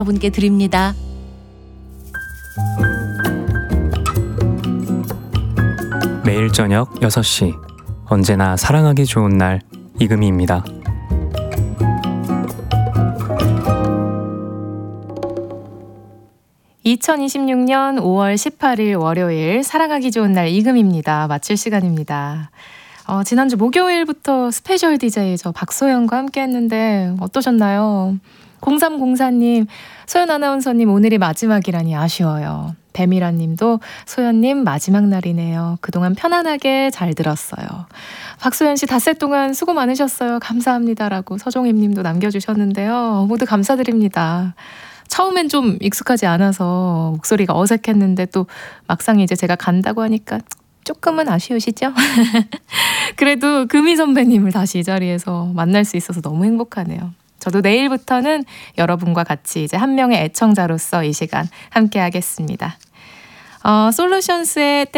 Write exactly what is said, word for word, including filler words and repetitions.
여러분께 드립니다. 매일 저녁 여섯 시 언제나 사랑하기 좋은 날 이금희입니다. 이천이십육 년 오월 십팔일 월요일 사랑하기 좋은 날 이금입니다. 마칠 시간입니다. 어, 지난주 목요일부터 스페셜 디제이 저 박소연과 함께 했는데 어떠셨나요? 공삼공사님, 소연 아나운서님 오늘이 마지막이라니 아쉬워요. 배미라님도 소연님 마지막 날이네요. 그동안 편안하게 잘 들었어요. 박소연 씨 닷새 동안 수고 많으셨어요. 감사합니다라고 서종임님도 남겨주셨는데요. 모두 감사드립니다. 처음엔 좀 익숙하지 않아서 목소리가 어색했는데 또 막상 이제 제가 간다고 하니까 조금은 아쉬우시죠? 그래도 금희 선배님을 다시 이 자리에서 만날 수 있어서 너무 행복하네요. 저도 내일부터는 여러분과 같이 이제 한 명의 애청자로서 이 시간 함께 하겠습니다. 어, 솔루션스의